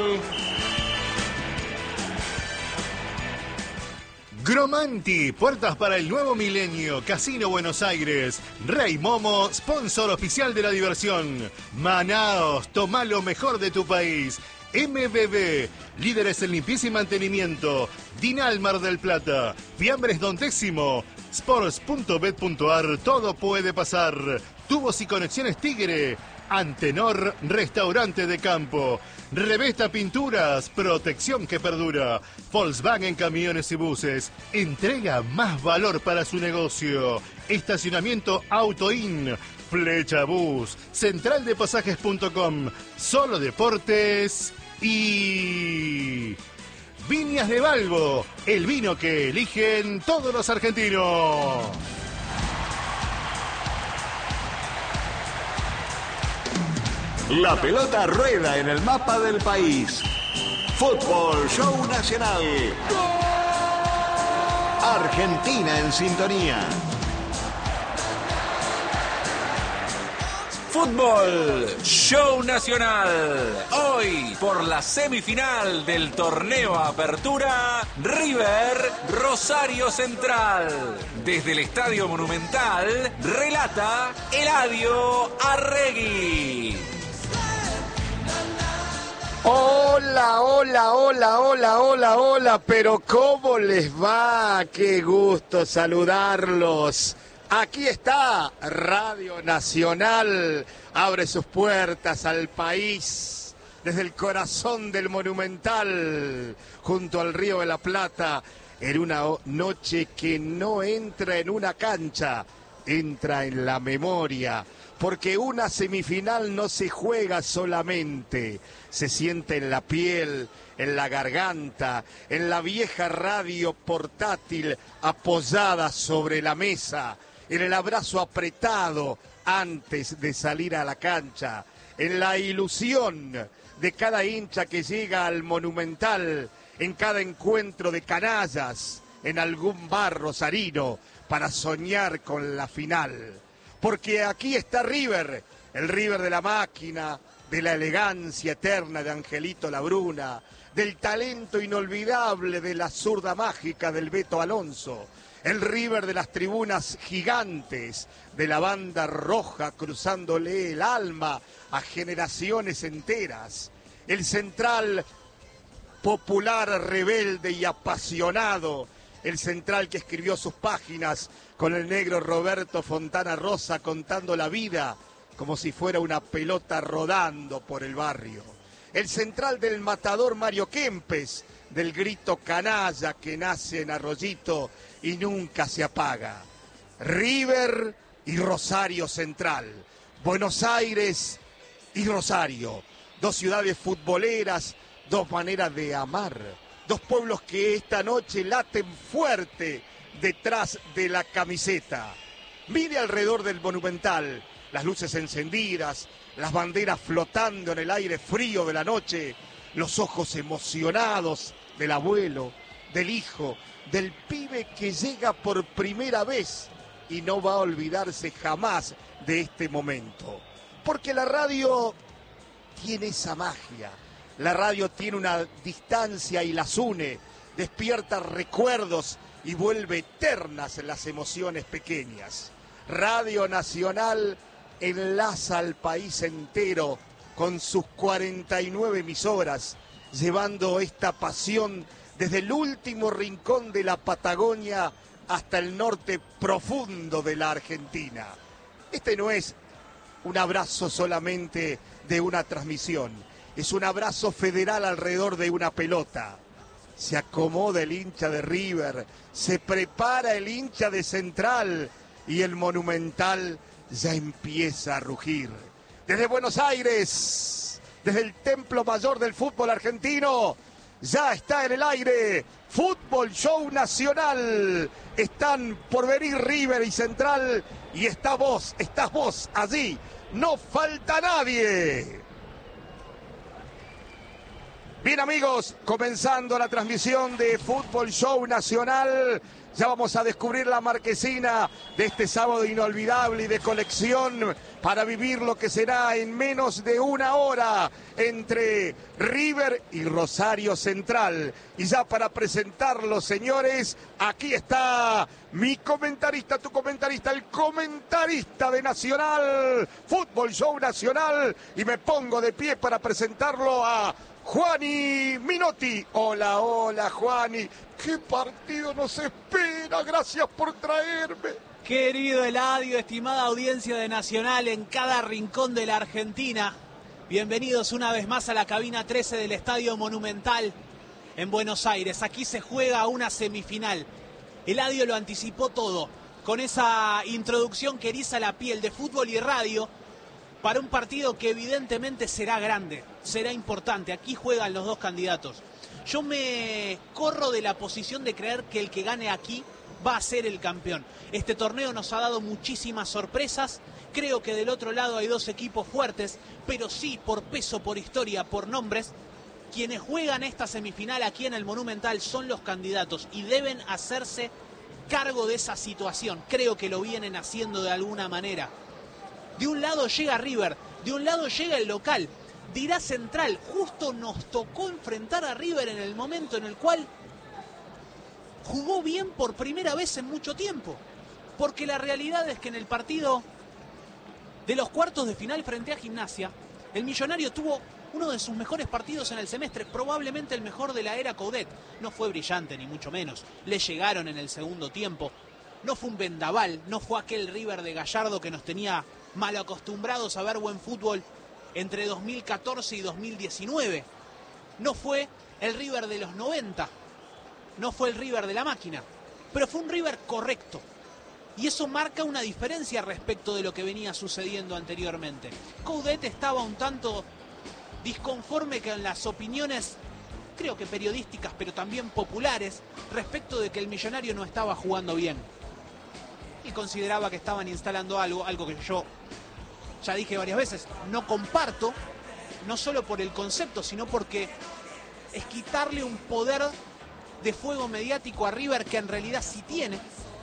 Gromanti, puertas para el nuevo milenio, Casino Buenos Aires. Rey Momo, sponsor oficial de la diversión. Manaos, toma lo mejor de tu país. M B B, líderes en limpieza y mantenimiento. Dinal Mar del Plata, Fiambres Don Décimo, sports punto bet punto ar, todo puede pasar. Tubos y conexiones Tigre, Antenor, restaurante de campo. Revesta Pinturas, protección que perdura. Volkswagen Camiones y Buses, entrega más valor para su negocio. Estacionamiento Autoin, Flecha Bus, central de pasajes punto com, Solo Deportes y Viñas de Balbo, el vino que eligen todos los argentinos. La pelota rueda en el mapa del país. Fútbol Show Nacional. Argentina en sintonía. Fútbol Show Nacional. Hoy, por la semifinal del torneo Apertura, River Rosario Central. Desde el Estadio Monumental, relata Eladio Arregui. Hola, hola, hola, hola, hola, hola, pero ¿cómo les va? Qué gusto saludarlos. Aquí está Radio Nacional, abre sus puertas al país desde el corazón del Monumental, junto al Río de la Plata, en una noche que no entra en una cancha, entra en la memoria, porque una semifinal no se juega solamente, se siente en la piel, en la garganta, en la vieja radio portátil apoyada sobre la mesa, en el abrazo apretado antes de salir a la cancha, en la ilusión de cada hincha que llega al Monumental, en cada encuentro de canallas, en algún bar rosarino, para soñar con la final. Porque aquí está River, el River de la máquina, de la elegancia eterna de Angelito Labruna, del talento inolvidable de la zurda mágica del Beto Alonso, el River de las tribunas gigantes, de la banda roja cruzándole el alma a generaciones enteras, el central popular, rebelde y apasionado, el central que escribió sus páginas con el negro Roberto Fontana Rosa contando la vida como si fuera una pelota rodando por el barrio, el central del matador Mario Kempes, del grito canalla que nace en Arroyito y nunca se apaga. River y Rosario Central, Buenos Aires y Rosario, dos ciudades futboleras, dos maneras de amar, dos pueblos que esta noche laten fuerte detrás de la camiseta. Mire alrededor del Monumental, las luces encendidas, las banderas flotando en el aire frío de la noche, los ojos emocionados del abuelo, del hijo, del pibe que llega por primera vez y no va a olvidarse jamás de este momento. Porque la radio tiene esa magia. La radio tiene una distancia y las une, despierta recuerdos y vuelve eternas las emociones pequeñas. Radio Nacional enlaza al país entero con sus cuarenta y nueve emisoras, llevando esta pasión desde el último rincón de la Patagonia hasta el norte profundo de la Argentina. Este no es un abrazo solamente de una transmisión, es un abrazo federal alrededor de una pelota. Se acomoda el hincha de River, se prepara el hincha de Central y el Monumental ya empieza a rugir. Desde Buenos Aires, desde el templo mayor del fútbol argentino, ya está en el aire Fútbol Show Nacional. Están por venir River y Central y está vos, estás vos allí. No falta nadie. Bien amigos, comenzando la transmisión de Fútbol Show Nacional. Ya vamos a descubrir la marquesina de este sábado inolvidable y de colección para vivir lo que será en menos de una hora entre River y Rosario Central. Y ya para presentarlo, señores, aquí está mi comentarista, tu comentarista, el comentarista de Nacional, Fútbol Show Nacional. Y me pongo de pie para presentarlo a Juani Minotti. Hola, hola, Juani. ¿Qué partido nos espera? Gracias por traerme. Querido Eladio, estimada audiencia de Nacional en cada rincón de la Argentina, bienvenidos una vez más a la cabina trece del Estadio Monumental en Buenos Aires. Aquí se juega una semifinal. Eladio lo anticipó todo con esa introducción que eriza la piel de fútbol y radio para un partido que evidentemente será grande, será importante. Aquí juegan los dos candidatos. Yo me corro de la posición de creer que el que gane aquí va a ser el campeón. Este torneo nos ha dado muchísimas sorpresas. Creo que del otro lado hay dos equipos fuertes, pero sí por peso, por historia, por nombres. Quienes juegan esta semifinal aquí en el Monumental son los candidatos y deben hacerse cargo de esa situación. Creo que lo vienen haciendo de alguna manera. De un lado llega River, de un lado llega el local. Dirá Central, justo nos tocó enfrentar a River en el momento en el cual jugó bien por primera vez en mucho tiempo. Porque la realidad es que en el partido de los cuartos de final frente a Gimnasia, el Millonario tuvo uno de sus mejores partidos en el semestre, probablemente el mejor de la era Coudet. No fue brillante, ni mucho menos. Le llegaron en el segundo tiempo. No fue un vendaval, no fue aquel River de Gallardo que nos tenía mal acostumbrados a ver buen fútbol entre dos mil catorce y dos mil diecinueve. No fue el River de los noventa, no fue el River de la máquina, pero fue un River correcto. Y eso marca una diferencia respecto de lo que venía sucediendo anteriormente. Coudet estaba un tanto disconforme con las opiniones, creo que periodísticas, pero también populares, respecto de que el Millonario no estaba jugando bien. Y consideraba que estaban instalando algo, algo que yo ya dije varias veces, no comparto, no solo por el concepto, sino porque es quitarle un poder de fuego mediático a River que en realidad sí tiene.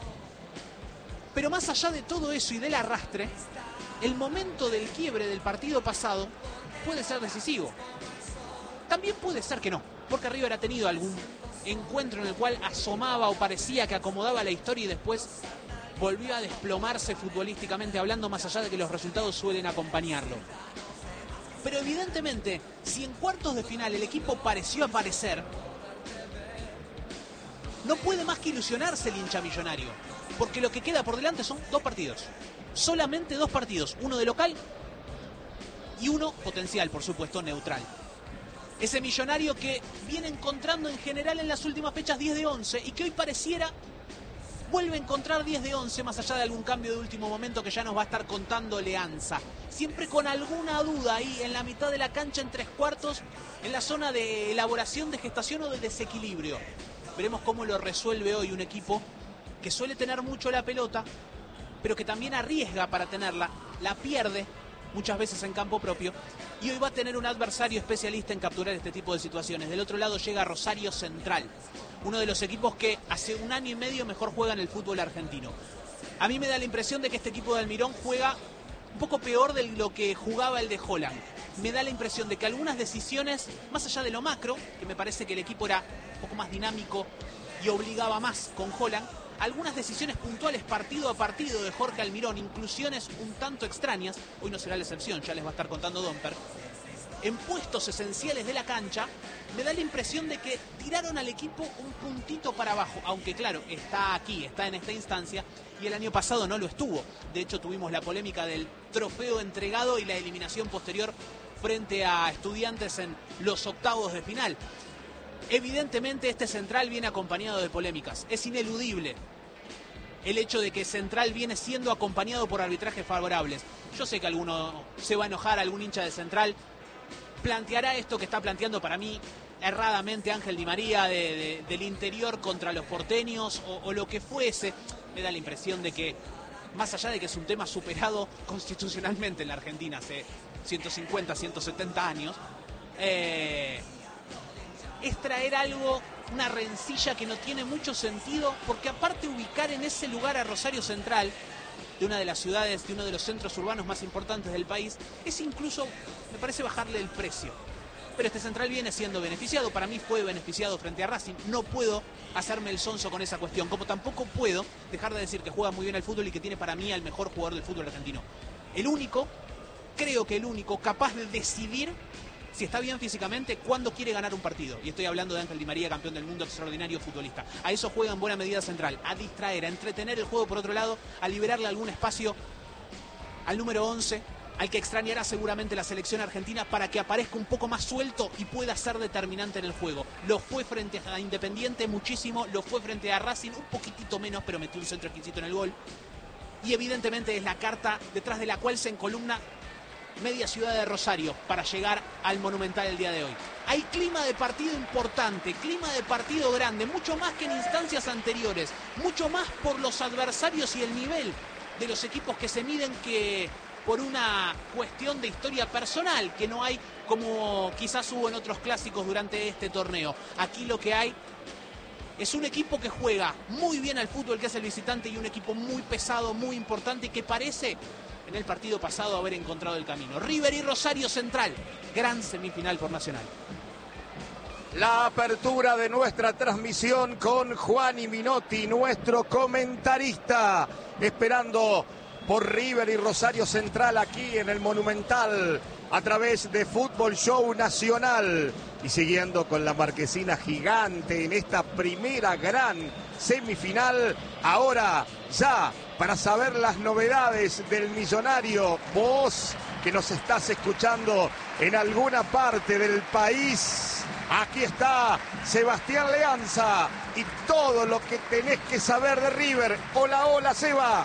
Pero más allá de todo eso y del arrastre, el momento del quiebre del partido pasado puede ser decisivo. También puede ser que no, porque River ha tenido algún encuentro en el cual asomaba o parecía que acomodaba la historia y después volvió a desplomarse futbolísticamente hablando, más allá de que los resultados suelen acompañarlo. Pero evidentemente, si en cuartos de final el equipo pareció aparecer, no puede más que ilusionarse el hincha millonario, porque lo que queda por delante son dos partidos. Solamente dos partidos, uno de local y uno potencial, por supuesto, neutral. Ese Millonario que viene encontrando en general en las últimas fechas diez de once y que hoy pareciera vuelve a encontrar diez de once, más allá de algún cambio de último momento que ya nos va a estar contando Leanza. Siempre con alguna duda ahí en la mitad de la cancha, en tres cuartos, en la zona de elaboración, de gestación o de desequilibrio. Veremos cómo lo resuelve hoy un equipo que suele tener mucho la pelota, pero que también arriesga para tenerla, la pierde muchas veces en campo propio, y hoy va a tener un adversario especialista en capturar este tipo de situaciones. Del otro lado llega Rosario Central, uno de los equipos que hace un año y medio mejor juega en el fútbol argentino. A mí me da la impresión de que este equipo de Almirón juega un poco peor de lo que jugaba el de Holland. Me da la impresión de que algunas decisiones, más allá de lo macro, que me parece que el equipo era un poco más dinámico y obligaba más con Holland, algunas decisiones puntuales partido a partido de Jorge Almirón, inclusiones un tanto extrañas, hoy no será la excepción, ya les va a estar contando Domper, en puestos esenciales de la cancha, me da la impresión de que tiraron al equipo un puntito para abajo, aunque claro, está aquí, está en esta instancia, y el año pasado no lo estuvo. De hecho, tuvimos la polémica del trofeo entregado y la eliminación posterior frente a Estudiantes en los octavos de final. Evidentemente este Central viene acompañado de polémicas, es ineludible el hecho de que Central viene siendo acompañado por arbitrajes favorables. Yo sé que alguno se va a enojar, algún hincha de Central planteará esto que está planteando para mí erradamente Ángel Di María de, de, del interior contra los porteños o, o lo que fuese. Me da la impresión de que, más allá de que es un tema superado constitucionalmente en la Argentina hace ciento cincuenta, ciento setenta años, eh, es traer algo, una rencilla que no tiene mucho sentido, porque aparte ubicar en ese lugar a Rosario Central, de una de las ciudades, de uno de los centros urbanos más importantes del país, es incluso, me parece, bajarle el precio. Pero este Central viene siendo beneficiado, para mí fue beneficiado frente a Racing, no puedo hacerme el sonso con esa cuestión, como tampoco puedo dejar de decir que juega muy bien al fútbol y que tiene para mí al mejor jugador del fútbol argentino. El único, creo que el único capaz de decidir si está bien físicamente, cuándo quiere ganar un partido. Y estoy hablando de Ángel Di María, campeón del mundo, extraordinario futbolista. A eso juega en buena medida Central, a distraer, a entretener el juego por otro lado, a liberarle algún espacio al número once, al que extrañará seguramente la selección argentina para que aparezca un poco más suelto y pueda ser determinante en el juego. Lo fue frente a Independiente muchísimo, lo fue frente a Racing un poquitito menos, pero metió un centro exquisito en el gol. Y evidentemente es la carta detrás de la cual se encolumna media ciudad de Rosario para llegar al Monumental el día de hoy. Hay clima de partido importante, clima de partido grande, mucho más que en instancias anteriores, mucho más por los adversarios y el nivel de los equipos que se miden que por una cuestión de historia personal, que no hay como quizás hubo en otros clásicos durante este torneo. Aquí lo que hay es un equipo que juega muy bien al fútbol, que es el visitante, y un equipo muy pesado, muy importante, que parece en el partido pasado haber encontrado el camino. River y Rosario Central, gran semifinal por Nacional. La apertura de nuestra transmisión con Juani Minotti, nuestro comentarista, esperando por River y Rosario Central aquí en el Monumental a través de Fútbol Show Nacional y siguiendo con la marquesina gigante en esta primera gran semifinal. Ahora ya para saber las novedades del millonario, vos que nos estás escuchando en alguna parte del país, aquí está Sebastián Leanza y todo lo que tenés que saber de River. Hola, hola, Seba.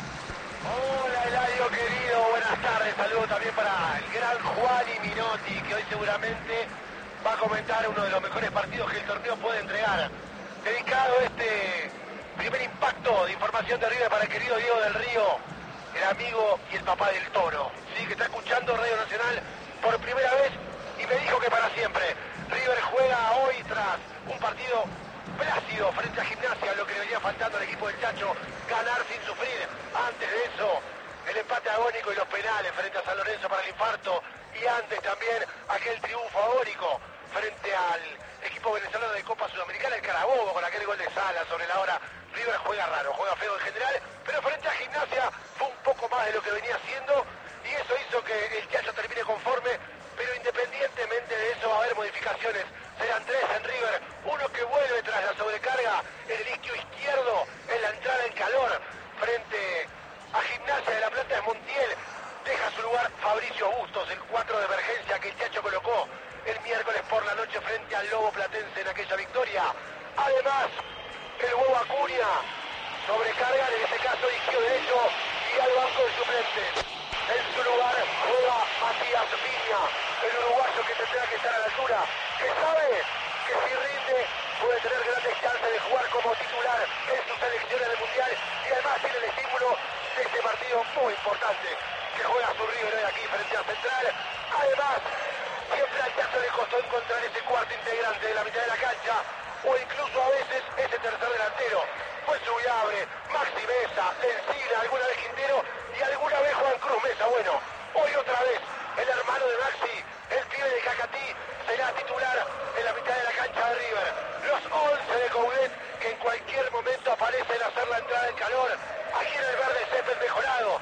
Hola, Eladio querido, buenas tardes. Saludos también para el gran Juani Minotti, que hoy seguramente va a comentar uno de los mejores partidos que el torneo puede entregar. Dedicado este primer impacto de información de River para el querido Diego del Río, el amigo y el papá del Toro, sí, que está escuchando Radio Nacional por primera vez y me dijo que para siempre. River juega hoy tras un partido plácido frente a Gimnasia, lo que le venía faltando al equipo del Chacho, ganar sin sufrir. Antes de eso, el empate agónico y los penales frente a San Lorenzo para el infarto, y antes también aquel triunfo agónico frente al equipo venezolano de Copa Sudamericana, el Carabobo, con aquel gol de Sala sobre la hora. River juega raro, juega feo en general, pero frente a Gimnasia fue un poco más de lo que venía haciendo, y eso hizo que el Chacho termine conforme. Pero independientemente de eso va a haber modificaciones. Serán tres en River, uno que vuelve tras la sobrecarga en el isquio izquierdo, en la entrada en calor frente a Gimnasia de La Plata de Montiel. Deja su lugar Fabricio Bustos, el cuatro de emergencia que el Chacho colocó el miércoles por la noche frente al Lobo Platense en aquella victoria. Además, el huevo Acuña sobrecarga, en ese caso isquio derecho, y al banco de suplentes. En su lugar juega Matías Viña, el uruguayo que tendrá que estar a la altura, que sabe que si rinde puede tener grandes chances de jugar como titular en su selección en el Mundial, y además tiene el estímulo de este partido muy importante que juega su River hoy aquí frente a Central. Además, siempre al Chacho le costó encontrar ese cuarto integrante de la mitad de la cancha, o incluso a veces ese tercer delantero. Fue Subiabre, Maxi Mesa, Encina, alguna vez Quintero y alguna vez Juan Cruz Mesa. Bueno, hoy otra vez el hermano de Maxi, el pibe de Cacatí, será titular en la mitad de la cancha de River. Los once de Coudet que en cualquier momento aparecen a hacer la entrada en calor aquí en el verde césped mejorado.